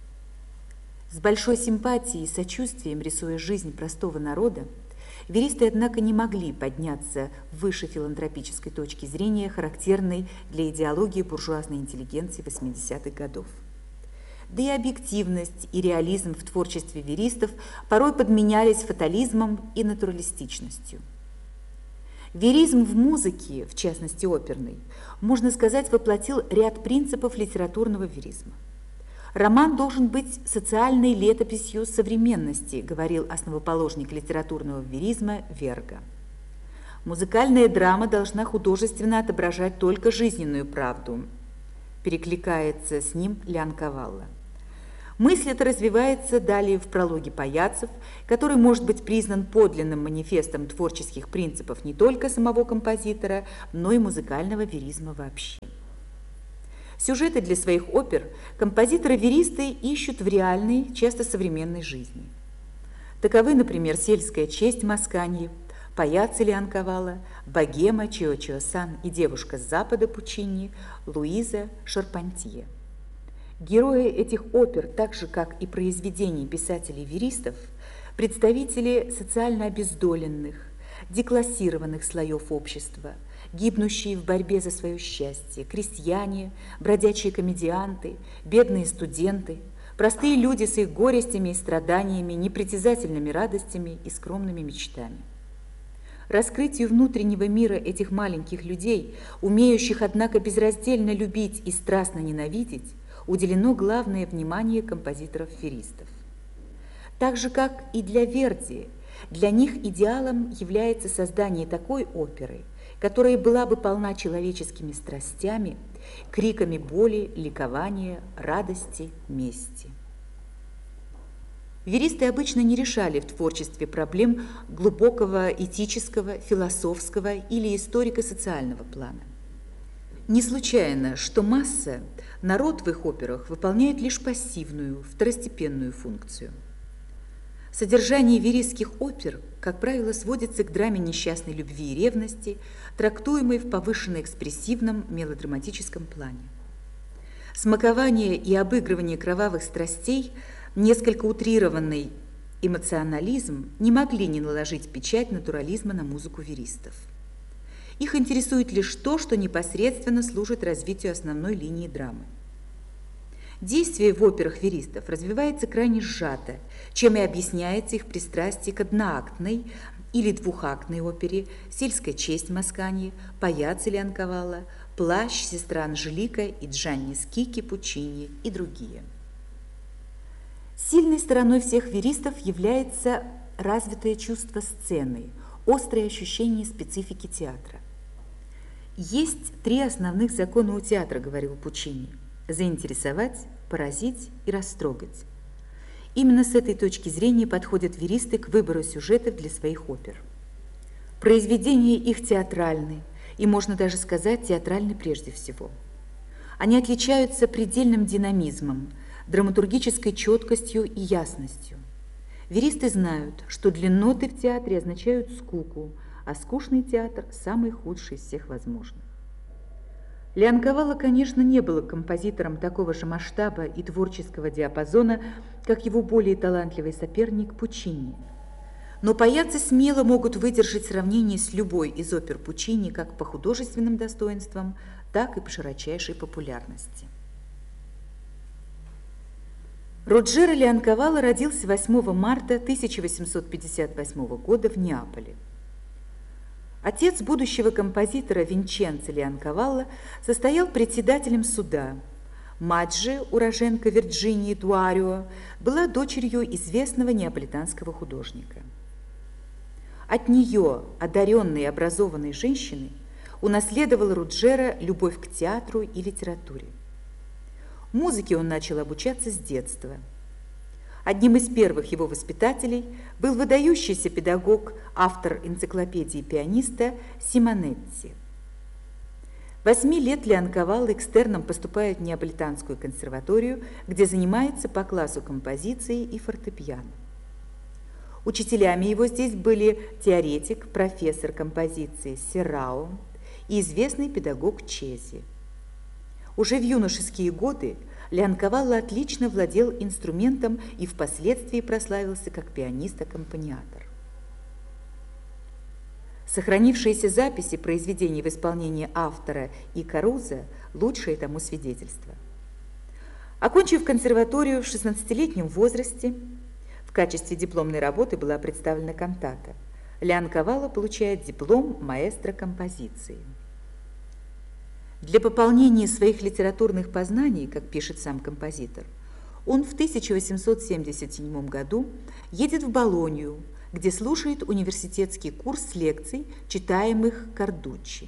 С большой симпатией и сочувствием рисуя жизнь простого народа, веристы, однако, не могли подняться выше филантропической точки зрения, характерной для идеологии буржуазной интеллигенции 80-х годов. Да и объективность и реализм в творчестве веристов порой подменялись фатализмом и натуралистичностью. Веризм в музыке, в частности оперной, можно сказать, воплотил ряд принципов литературного веризма. Роман должен быть социальной летописью современности, говорил основоположник литературного веризма Верга. Музыкальная драма должна художественно отображать только жизненную правду, перекликается с ним Лианкавалло. Мысль эта развивается далее в прологе Паяцев, который может быть признан подлинным манифестом творческих принципов не только самого композитора, но и музыкального веризма вообще. Сюжеты для своих опер композиторы-веристы ищут в реальной, часто современной жизни. Таковы, например, «Сельская честь» Масканьи, «Паяцци» Лианкавалло, «Богема» Чио-Чио-сан и «Девушка с запада» Пуччини, «Луиза» Шарпантье. Герои этих опер, так же как и произведений писателей-веристов, представители социально обездоленных, деклассированных слоев общества, гибнущие в борьбе за свое счастье, крестьяне, бродячие комедианты, бедные студенты, простые люди с их горестями и страданиями, непритязательными радостями и скромными мечтами. Раскрытию внутреннего мира этих маленьких людей, умеющих, однако, безраздельно любить и страстно ненавидеть, уделено главное внимание композиторов-веристов. Так же, как и для Верди, для них идеалом является создание такой оперы, которая была бы полна человеческими страстями, криками боли, ликования, радости, мести. Веристы обычно не решали в творчестве проблем глубокого этического, философского или историко-социального плана. Не случайно, что масса, народ в их операх выполняет лишь пассивную, второстепенную функцию. Содержание веристских опер, как правило, сводится к драме несчастной любви и ревности, трактуемой в повышенно-экспрессивном мелодраматическом плане. Смакование и обыгрывание кровавых страстей, несколько утрированный эмоционализм не могли не наложить печать натурализма на музыку веристов. Их интересует лишь то, что непосредственно служит развитию основной линии драмы. Действие в операх веристов развивается крайне сжато, чем и объясняется их пристрастие к одноактной или двухактной опере «Сельская честь» Масканьи, «Паяцци» Лианкавалло, «Плащ» сестра Анжелика и Джанни Скики Пуччини и другие. Сильной стороной всех веристов является развитое чувство сцены, острое ощущение специфики театра. Есть три основных закона у театра, говорил Пуччини: заинтересовать, поразить и растрогать. Именно с этой точки зрения подходят веристы к выбору сюжетов для своих опер. Произведения их театральны, и можно даже сказать, театральны прежде всего. Они отличаются предельным динамизмом, драматургической четкостью и ясностью. Веристы знают, что длинноты в театре означают скуку, а скучный театр – самый худший из всех возможных. Лианкавалло, конечно, не был композитором такого же масштаба и творческого диапазона, как его более талантливый соперник Пуччини. Но паяцци смело могут выдержать сравнение с любой из опер Пуччини как по художественным достоинствам, так и по широчайшей популярности. Руджеро Лианкавалло родился 8 марта 1858 года в Неаполе. Отец будущего композитора Винченцо Лианкавалло состоял председателем суда. Мать же, уроженка Вирджинии Дуарио, была дочерью известного неаполитанского художника. От нее, одаренной и образованной женщины, унаследовал Руджеро любовь к театру и литературе. Музыке он начал обучаться с детства. Одним из первых его воспитателей был выдающийся педагог, автор энциклопедии пианиста Симонетти. 8 лет Лианкавалло экстерном поступает в Неаполитанскую консерваторию, где занимается по классу композиции и фортепиано. Учителями его здесь были теоретик, профессор композиции Серрао и известный педагог Чези. Уже в юношеские годы Лианкавалло отлично владел инструментом и впоследствии прославился как пианист-аккомпаниатор. Сохранившиеся записи произведений в исполнении автора и Карузо – лучшее тому свидетельство. Окончив консерваторию в 16-летнем возрасте, в качестве дипломной работы была представлена кантата. Лианкавалло получает диплом маэстро композиции. Для пополнения своих литературных познаний, как пишет сам композитор, он в 1877 году едет в Болонью, где слушает университетский курс лекций, читаемых Кардуччи.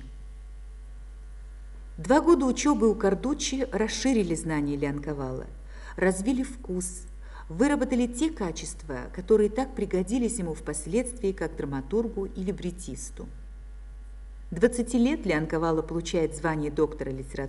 2 года учебы у Кардуччи расширили знания Леонковала, развили вкус, выработали те качества, которые так пригодились ему впоследствии как драматургу и либретисту. 20 лет Леонковало получает звание доктора литературы